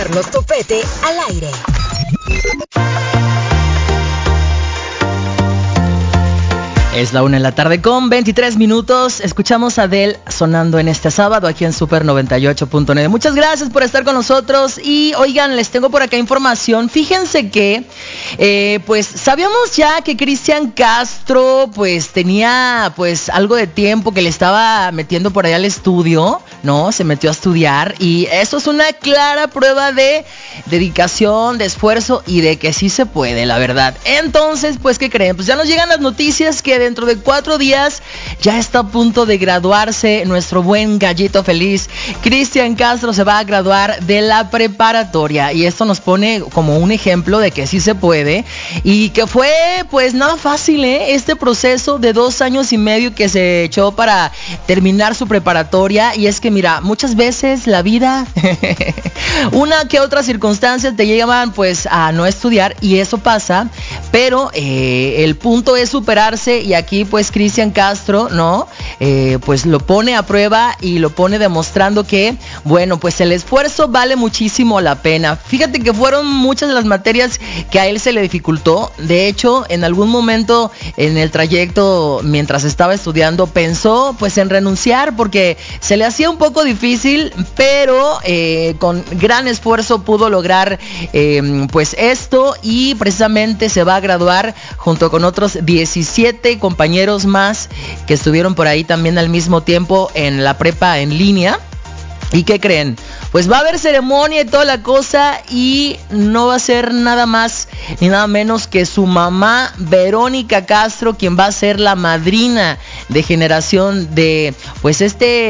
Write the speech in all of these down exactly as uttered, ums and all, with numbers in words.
Carlos Topete al aire. Es la una en la tarde con veintitrés minutos. Escuchamos a Adele sonando en este sábado aquí en Super noventa y ocho punto nueve. Muchas gracias por estar con nosotros. Y oigan, les tengo por acá información. Fíjense que, eh, pues, sabíamos ya que Cristian Castro, pues, tenía, pues, algo de tiempo que le estaba metiendo por allá al estudio, ¿no? Se metió a estudiar y eso es una clara prueba de dedicación, de esfuerzo y de que sí se puede, la verdad. Entonces, pues, ¿qué creen? Pues ya nos llegan las noticias que de dentro de cuatro días ya está a punto de graduarse nuestro buen gallito feliz. Cristian Castro se va a graduar de la preparatoria y esto nos pone como un ejemplo de que sí se puede y que fue pues nada fácil, ¿eh? Este proceso de dos años y medio que se echó para terminar su preparatoria. Y es que mira, muchas veces la vida una que otras circunstancias te llevan pues a no estudiar y eso pasa, pero eh, el punto es superarse. Y aquí pues Cristian Castro, ¿no? Eh, pues lo pone a prueba y lo pone demostrando que, bueno, pues el esfuerzo vale muchísimo la pena. Fíjate que fueron muchas de las materias que a él se le dificultó. De hecho, en algún momento en el trayecto, mientras estaba estudiando, pensó pues en renunciar porque se le hacía un poco difícil, pero eh, con gran esfuerzo pudo lograr eh, pues esto y precisamente se va a graduar junto con otros diecisiete compañeros más que estuvieron por ahí también al mismo tiempo en la prepa en línea. ¿Y qué creen? Pues va a haber ceremonia y toda la cosa y no va a ser nada más ni nada menos que su mamá Verónica Castro quien va a ser la madrina de generación de pues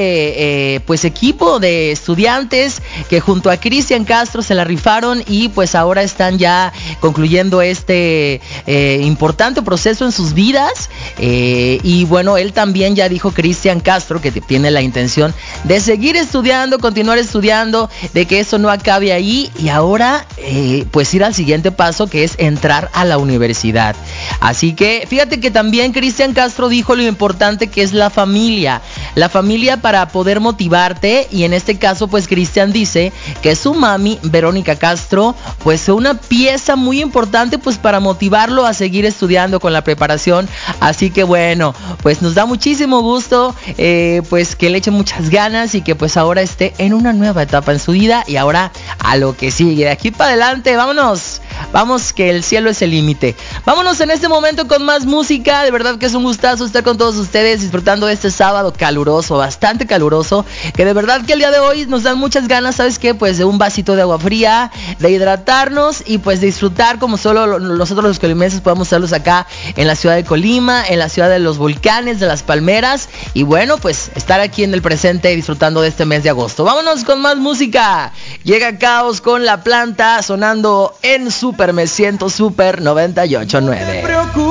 este eh, pues equipo de estudiantes que junto a Cristian Castro se la rifaron y pues ahora están ya concluyendo este eh, importante proceso en sus vidas. Eh, y bueno, él también ya dijo, Cristian Castro, que tiene la intención de seguir estudiando, continuar estudiando, de que eso no acabe ahí y ahora eh, pues ir al siguiente paso, que es entrar a la universidad. Así que fíjate que también Cristian Castro dijo lo importante que es la familia, la familia para poder motivarte, y en este caso pues Cristian dice que su mami Verónica Castro pues fue una pieza muy importante pues para motivarlo a seguir estudiando con la preparación. Así que bueno, pues nos da muchísimo gusto eh, pues que le eche muchas ganas y que pues ahora esté en una nueva etapa en su vida y ahora a lo que sigue. De aquí para adelante, vámonos. Vamos, que el cielo es el límite. Vámonos en este momento con más música. De verdad que es un gustazo estar con todos ustedes disfrutando de este sábado caluroso, bastante caluroso, que de verdad que el día de hoy nos dan muchas ganas, ¿sabes qué? Pues de un vasito de agua fría, de hidratarnos y pues de disfrutar como solo nosotros los colimenses podemos hacerlos acá en la ciudad de Colima, en la ciudad de los volcanes, de las palmeras, y bueno, pues estar aquí en el presente disfrutando de este mes de agosto. Vámonos con más música. Llega Caos con La Planta sonando en Super Me Siento Super noventa y ocho punto nueve.